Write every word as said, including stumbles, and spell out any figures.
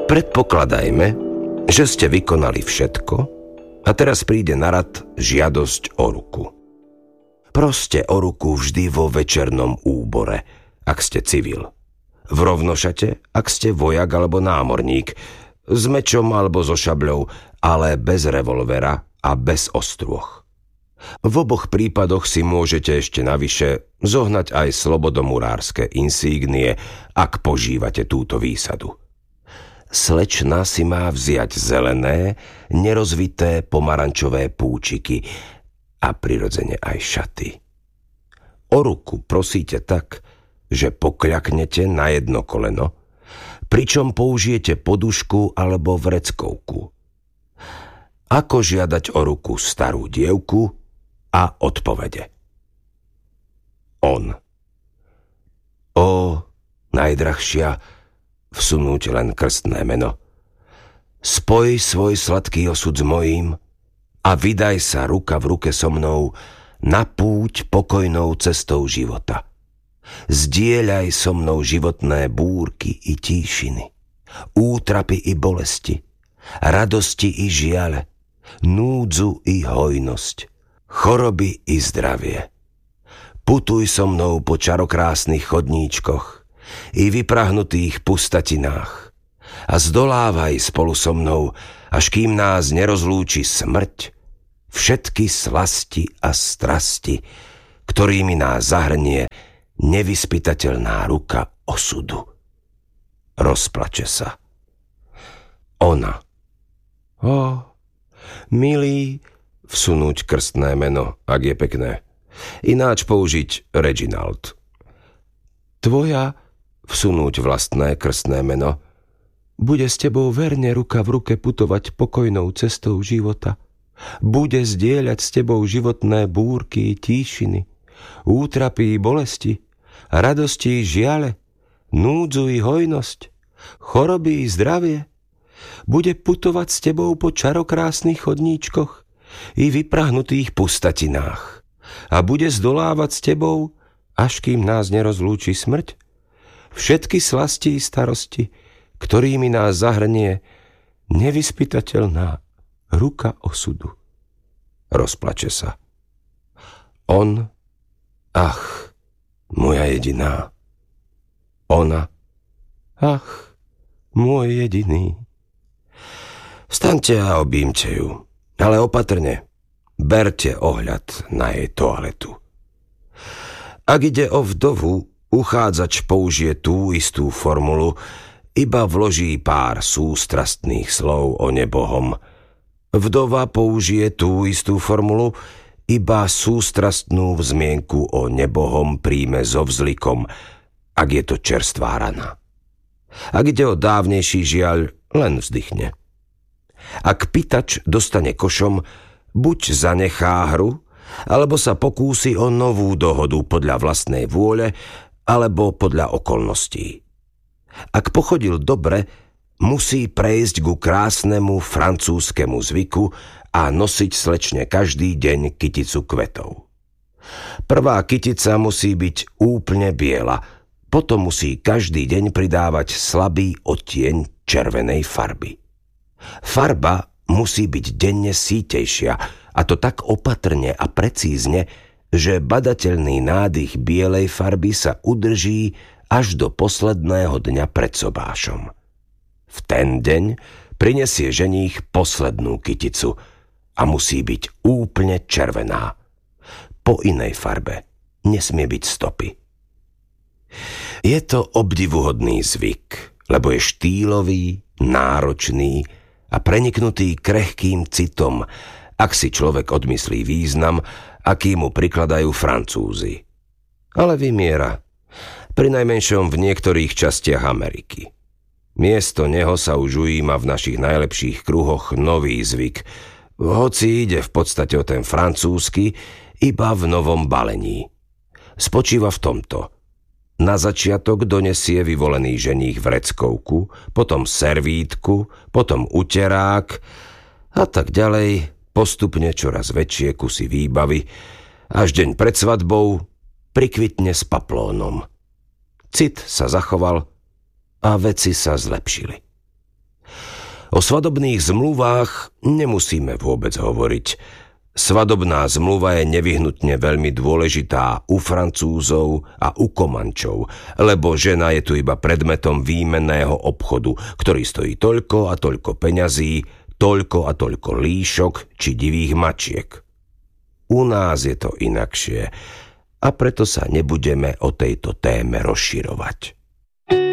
Predpokladajme, že ste vykonali všetko a teraz príde na rad žiadosť o ruku. Proste o ruku vždy vo večernom úbore, ak ste civil. V rovnošate, ak ste vojak alebo námorník, s mečom alebo so šabľou, ale bez revolvera a bez ostrôch. V oboch prípadoch si môžete ešte navyše zohnať aj slobodomurárske insígnie, ak požívate túto výsadu. Slečna si má vziať zelené, nerozvité pomarančové púčiky a prirodzene aj šaty. O ruku prosíte tak, že pokľaknete na jedno koleno, pričom použijete podušku alebo vreckovku. Ako žiadať o ruku starú dievku a odpovede. On. Ó, najdrahšia, vsunúť len krstné meno. Spoj svoj sladký osud s mojím a vydaj sa ruka v ruke so mnou na púť pokojnou cestou života. Zdieľaj so mnou životné búrky i tíšiny, útrapy i bolesti, radosti i žiale, núdzu i hojnosť, choroby i zdravie. Putuj so mnou po čarokrásnych chodníčkoch i vyprahnutých pustatinách a zdolávaj spolu so mnou, až kým nás nerozlúči smrť, všetky slasti a strasti, ktorými nás zahrnie nevyspytateľná ruka osudu. Rozplače sa. Ona. Ó, milý, vsunúť krstné meno, ak je pekné. Ináč použiť Reginald. Tvoja, vsunúť vlastné krstné meno, bude s tebou verne ruka v ruke putovať pokojnou cestou života. Bude zdieľať s tebou životné búrky i tíšiny, útrapy i bolesti, radosti i žiale, núdzu i hojnosť, choroby i zdravie. Bude putovať s tebou po čarokrásnych chodníčkoch i vyprahnutých pustatinách a bude zdolávať s tebou, až kým nás nerozlúči smrť, všetky slasti i starosti, ktorými nás zahrnie nevyspytateľná ruka osudu. Rozplače sa. On, ach, moja jediná. Ona, ach, môj jediný. Vstaňte a objímte ju, ale opatrne, berte ohľad na jej toaletu. Ak ide o vdovu, uchádzač použije tú istú formulu, iba vloží pár sústrastných slov o nebohom. Vdova použije tú istú formulu, iba sústrastnú vzmienku o nebohom príjme so vzlikom, ak je to čerstvá rana. Ak ide o dávnejší žiaľ, len vzdychne. Ak pýtač dostane košom, buď zanechá hru, alebo sa pokúsi o novú dohodu podľa vlastnej vôle, alebo podľa okolností. Ak pochodil dobre, musí prejsť ku krásnemu francúzskemu zvyku a nosiť slečne každý deň kyticu kvetov. Prvá kytica musí byť úplne biela, potom musí každý deň pridávať slabý odtieň červenej farby. Farba musí byť denne sítejšia, a to tak opatrne a precízne, že badateľný nádych bielej farby sa udrží až do posledného dňa pred sobášom. V ten deň prinesie ženích poslednú kyticu a musí byť úplne červená. Po inej farbe nesmie byť stopy. Je to obdivuhodný zvyk, lebo je štýlový, náročný a preniknutý krehkým citom, ak si človek odmyslí význam, aký mu prikladajú Francúzi. Ale vymiera, prinajmenšom v niektorých častiach Ameriky. Miesto neho sa už ujíma v našich najlepších kruhoch nový zvyk, hoci ide v podstate o ten francúzsky, iba v novom balení. Spočíva v tomto. Na začiatok donesie vyvolený ženích vreckovku, potom servítku, potom uterák a tak ďalej, postupne čoraz väčšie kusy výbavy, až deň pred svadbou prikvitne s paplónom. Cit sa zachoval a veci sa zlepšili. O svadobných zmluvách nemusíme vôbec hovoriť. Svadobná zmluva je nevyhnutne veľmi dôležitá u Francúzov a u Komančov, lebo žena je tu iba predmetom výmenného obchodu, ktorý stojí toľko a toľko peňazí, toľko a toľko líšok či divých mačiek. U nás je to inakšie a preto sa nebudeme o tejto téme rozširovať.